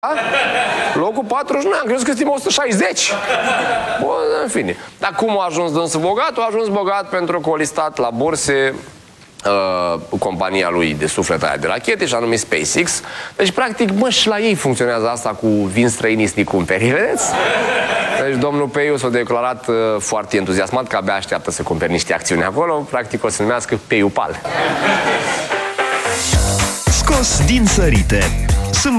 locul 49, am crezut că suntem 160. Bun, în fine. Dar cum a ajuns dânsul bogat? A ajuns bogat pentru că a listat la burse compania lui de suflet aia de rachete, și anume SpaceX. Deci, practic, mă, și la ei funcționează asta cu vin străinii să-i cumperi, vedeți? Deci, domnul Peiu s-a declarat foarte entuziasmat că abia așteaptă să cumperi niște acțiuni acolo. Practic, o să se numească Peiu Pal. Scos din sărite.